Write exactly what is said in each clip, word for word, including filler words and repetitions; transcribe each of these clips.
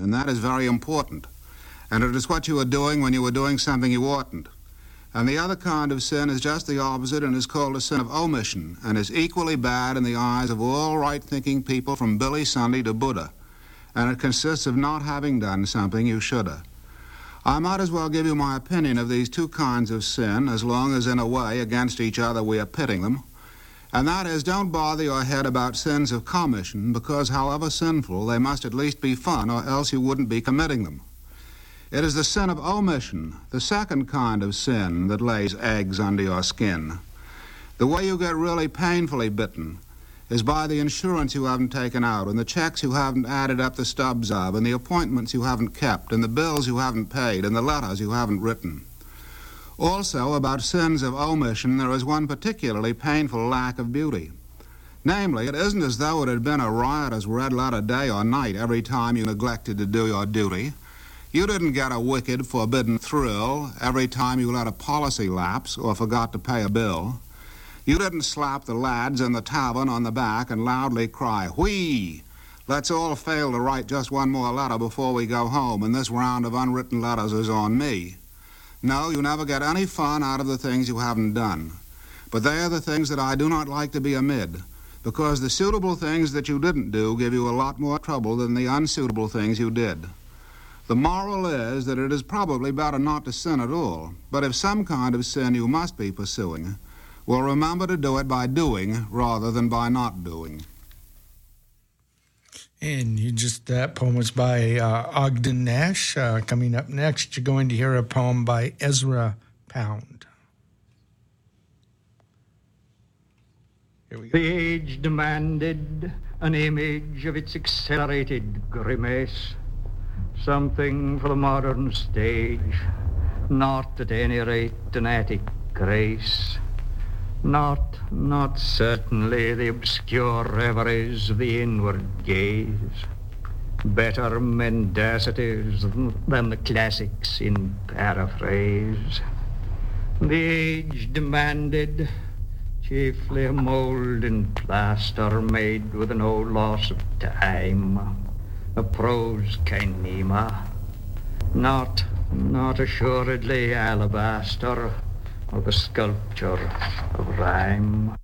and that is very important. And it is what you are doing when you are doing something you oughtn't. And the other kind of sin is just the opposite and is called a sin of omission, and is equally bad in the eyes of all right-thinking people from Billy Sunday to Buddha. And it consists of not having done something you shoulda. I might as well give you my opinion of these two kinds of sin, as long as in a way against each other we are pitting them. And that is, don't bother your head about sins of commission, because however sinful, they must at least be fun, or else you wouldn't be committing them. It is the sin of omission, the second kind of sin, that lays eggs under your skin. The way you get really painfully bitten is by the insurance you haven't taken out, and the checks you haven't added up the stubs of, and the appointments you haven't kept, and the bills you haven't paid, and the letters you haven't written. Also, about sins of omission, there is one particularly painful lack of beauty. Namely, it isn't as though it had been a riotous red letter day or night every time you neglected to do your duty. You didn't get a wicked, forbidden thrill every time you let a policy lapse or forgot to pay a bill. You didn't slap the lads in the tavern on the back and loudly cry, "Whee! Let's all fail to write just one more letter before we go home, and this round of unwritten letters is on me." No, you never get any fun out of the things you haven't done. But they are the things that I do not like to be amid, because the suitable things that you didn't do give you a lot more trouble than the unsuitable things you did. The moral is that it is probably better not to sin at all, but if some kind of sin you must be pursuing, well, remember to do it by doing rather than by not doing. And you just, that poem was by uh, Ogden Nash. Uh, coming up next, you're going to hear a poem by Ezra Pound. Here we go. The age demanded an image of its accelerated grimace, something for the modern stage, not at any rate an attic grace. Not, not certainly the obscure reveries of the inward gaze. Better mendacities than the classics in paraphrase. The age demanded chiefly a mold and plaster made with no loss of time. A prose kinema. Not, not assuredly alabaster, or the sculpture of rhyme.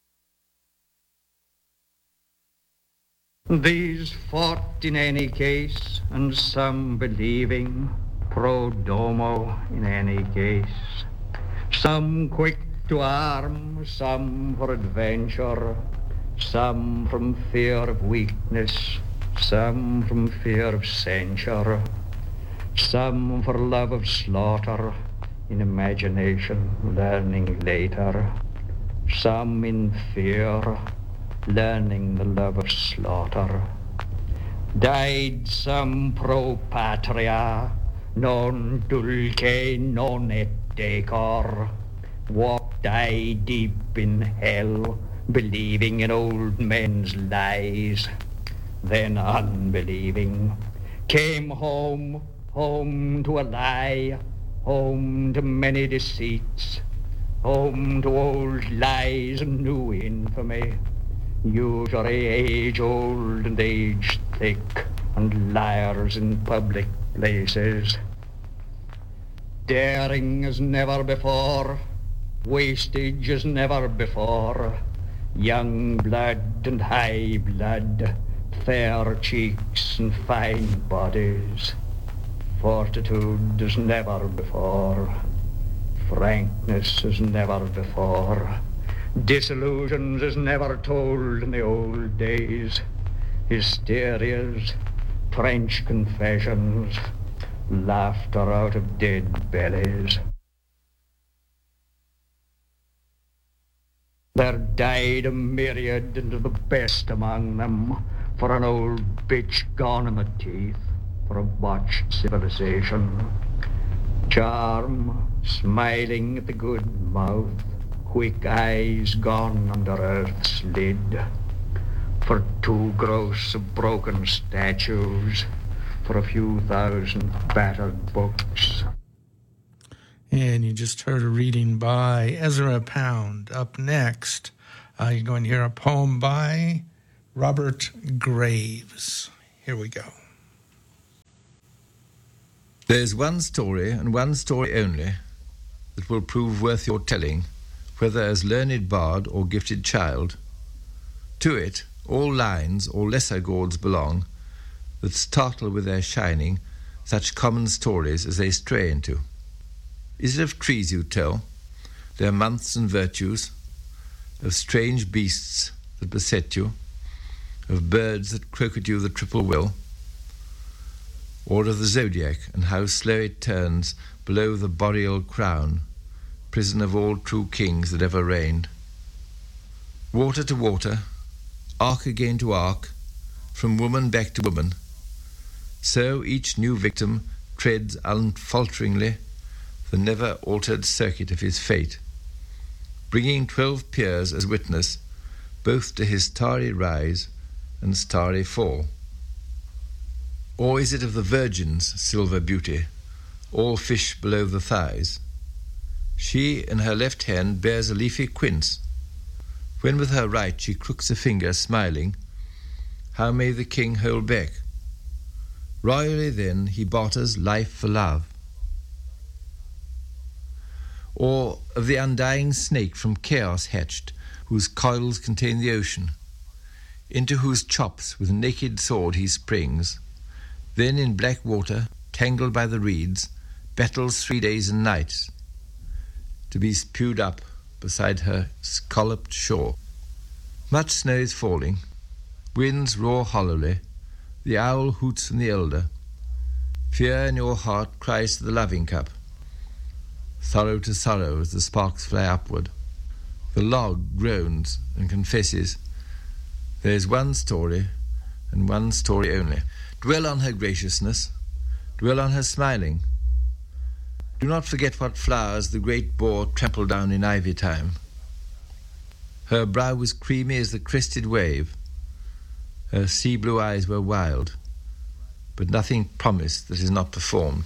These fought in any case, and some believing pro domo in any case. Some quick to arm, some for adventure, some from fear of weakness, some from fear of censure, some for love of slaughter, in imagination, learning later. Some in fear, learning the love of slaughter. Died some pro patria, non dulce non et decor. Walked I deep in hell, believing in old men's lies. Then unbelieving, came home, home to a lie, home to many deceits, home to old lies and new infamy, usury age-old and age-thick, and liars in public places. Daring as never before, wastage as never before, young blood and high blood, fair cheeks and fine bodies, fortitude as never before, frankness as never before, disillusions as never told in the old days, hysterias, trench confessions, laughter out of dead bellies. There died a myriad, and the best among them, for an old bitch gone in the teeth, for a botched civilization. Charm, smiling at the good mouth, quick eyes gone under earth's lid, for two gross of broken statues, for a few thousand battered books. And you just heard a reading by Ezra Pound. Up next, uh, you're going to hear a poem by Robert Graves. Here we go. There is one story, and one story only, that will prove worth your telling, whether as learned bard or gifted child. To it all lines or lesser gauds belong, that startle with their shining such common stories as they stray into. Is it of trees you tell, their months and virtues, of strange beasts that beset you, of birds that croak at you the triple will, or of the zodiac and how slow it turns below the boreal crown, prison of all true kings that ever reigned? Water to water, arc again to arc, from woman back to woman, so each new victim treads unfalteringly the never-altered circuit of his fate, bringing twelve peers as witness both to his starry rise and starry fall. Or is it of the Virgin's silver beauty, all fish below the thighs? She in her left hand bears a leafy quince. When with her right she crooks a finger, smiling, how may the king hold back? Royally then he barters life for love. Or of the undying snake from chaos hatched, whose coils contain the ocean, into whose chops with naked sword he springs, then in black water, tangled by the reeds, battles three days and nights, to be spewed up beside her scalloped shore. Much snow is falling, winds roar hollowly, the owl hoots from the elder. Fear in your heart cries to the loving cup, sorrow to sorrow as the sparks fly upward. The log groans and confesses, there is one story, and one story only. Dwell on her graciousness, dwell on her smiling. Do not forget what flowers the great boar trampled down in ivy time. Her brow was creamy as the crested wave. Her sea-blue eyes were wild, but nothing promised that is not performed.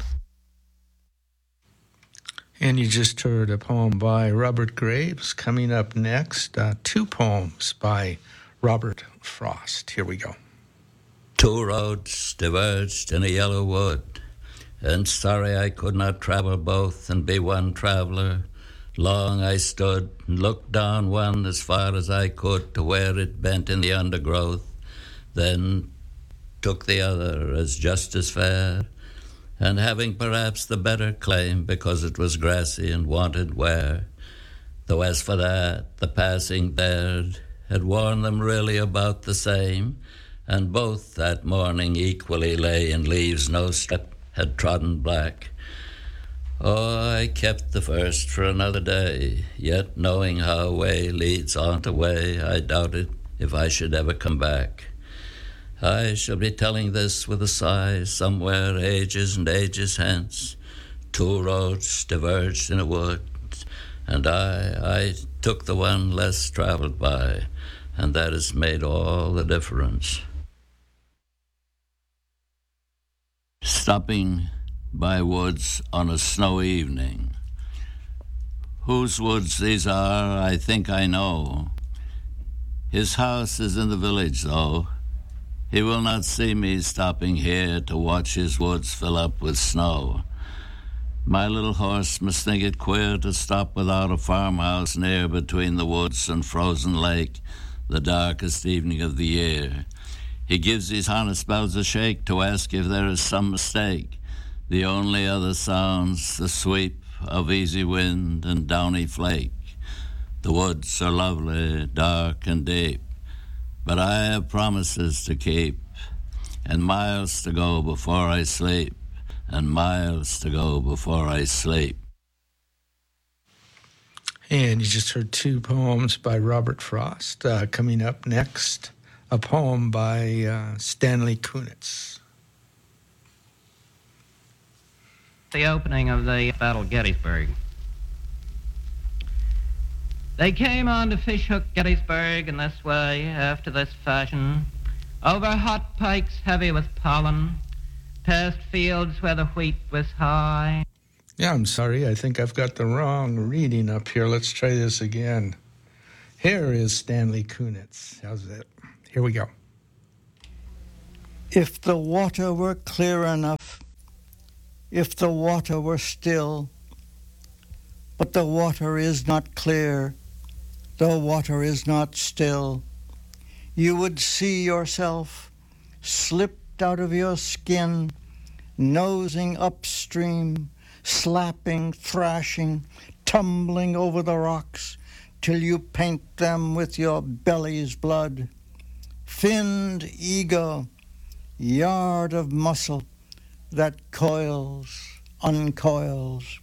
And you just heard a poem by Robert Graves. Coming up next, uh, two poems by Robert Frost. Here we go. Two roads diverged in a yellow wood, and sorry I could not travel both and be one traveller. Long I stood and looked down one as far as I could to where it bent in the undergrowth, then took the other as just as fair, and having perhaps the better claim because it was grassy and wanted wear. Though as for that, the passing dared had worn them really about the same, and both that morning equally lay in leaves no step had trodden black. Oh, I kept the first for another day, yet knowing how way leads on to way, I doubted if I should ever come back. I shall be telling this with a sigh somewhere ages and ages hence. Two roads diverged in a wood, and I, I took the one less traveled by, and that has made all the difference. Stopping by woods on a snowy evening. Whose woods these are, I think I know. His house is in the village, though. He will not see me stopping here to watch his woods fill up with snow. My little horse must think it queer to stop without a farmhouse near between the woods and frozen lake, the darkest evening of the year. He gives his honest bells a shake to ask if there is some mistake. The only other sounds the sweep of easy wind and downy flake. The woods are lovely, dark and deep, but I have promises to keep, and miles to go before I sleep, and miles to go before I sleep. And you just heard two poems by Robert Frost. Uh, coming up next, a poem by uh, Stanley Kunitz. The opening of the Battle of Gettysburg. They came on to Fishhook, Gettysburg, in this way, after this fashion, over hot pikes heavy with pollen, past fields where the wheat was high. Yeah, I'm sorry. I think I've got the wrong reading up here. Let's try this again. Here is Stanley Kunitz. How's that? Here we go. If the water were clear enough, if the water were still, but the water is not clear, the water is not still. You would see yourself slipped out of your skin, nosing upstream, slapping, thrashing, tumbling over the rocks till you paint them with your belly's blood. Finned ego, yard of muscle that coils, uncoils.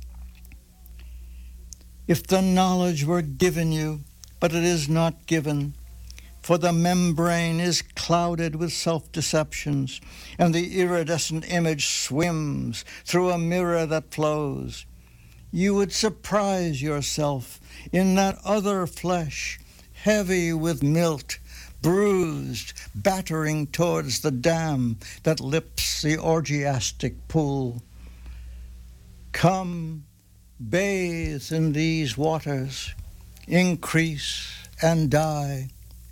If the knowledge were given you, but it is not given, for the membrane is clouded with self-deceptions, and the iridescent image swims through a mirror that flows, you would surprise yourself in that other flesh, heavy with milt, bruised, battering towards the dam that lips the orgiastic pool. Come, bathe in these waters, increase and die.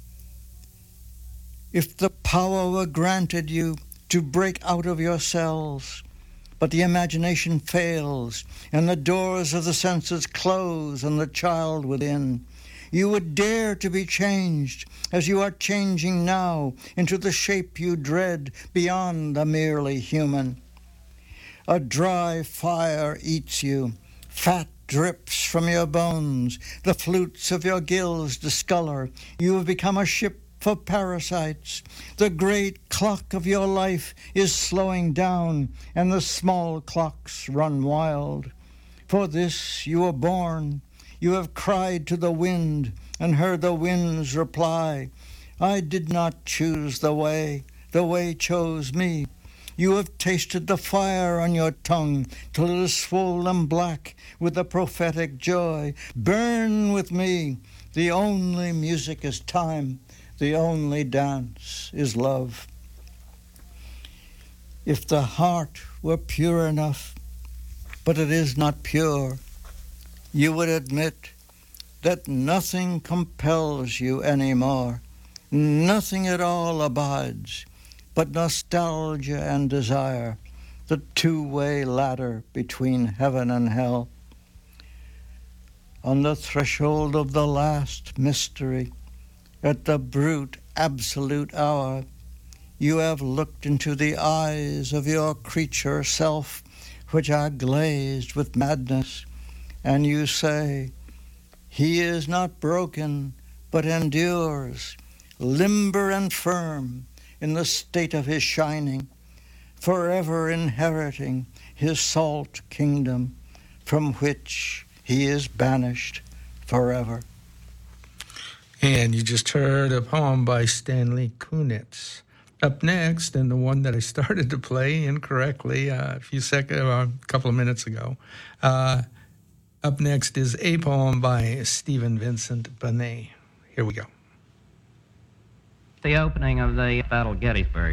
If the power were granted you to break out of your cells, but the imagination fails, and the doors of the senses close on the child within, you would dare to be changed, as you are changing now, into the shape you dread beyond the merely human. A dry fire eats you, fat drips from your bones, the flutes of your gills discolor, you have become a ship for parasites. The great clock of your life is slowing down, and the small clocks run wild. For this you were born. You have cried to the wind, and heard the wind's reply, I did not choose the way, the way chose me. You have tasted the fire on your tongue, till it is swollen black with the prophetic joy. Burn with me. The only music is time. The only dance is love. If the heart were pure enough, but it is not pure, you would admit that nothing compels you anymore. Nothing at all abides but nostalgia and desire, the two-way ladder between heaven and hell. On the threshold of the last mystery, at the brute absolute hour, you have looked into the eyes of your creature self, which are glazed with madness, and you say, he is not broken, but endures, limber and firm in the state of his shining, forever inheriting his salt kingdom, from which he is banished forever. And you just heard a poem by Stanley Kunitz. Up next, and the one that I started to play incorrectly uh, a few seconds, uh, a couple of minutes ago, uh, up next is a poem by Stephen Vincent Benet. Here we go. The opening of the Battle of Gettysburg.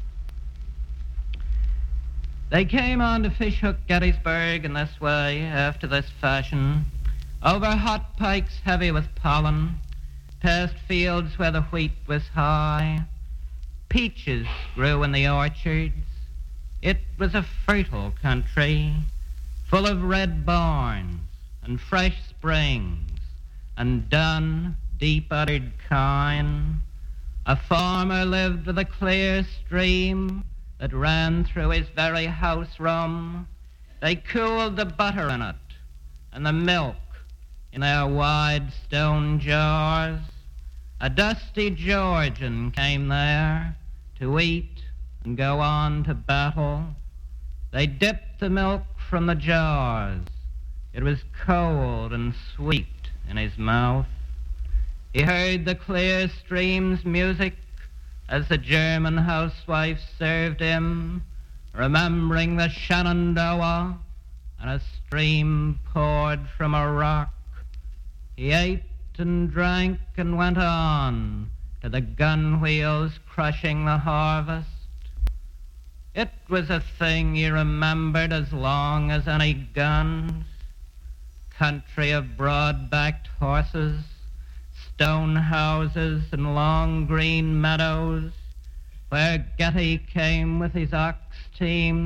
They came on to Fishhook, Gettysburg, in this way, after this fashion, over hot pikes heavy with pollen, past fields where the wheat was high. Peaches grew in the orchards. It was a fertile country, full of red barns and fresh springs and dun, deep-uttered kine. A farmer lived with a clear stream that ran through his very house room. They cooled the butter in it and the milk in their wide stone jars. A dusty Georgian came there to eat and go on to battle. They dipped the milk from the jars. It was cold and sweet in his mouth. He heard the clear stream's music as the German housewife served him, remembering the Shenandoah, and a stream poured from a rock. He ate and drank and went on to the gun wheels crushing the harvest. It was a thing he remembered as long as any guns. Country of broad-backed horses, stone houses and long green meadows, where Getty came with his ox team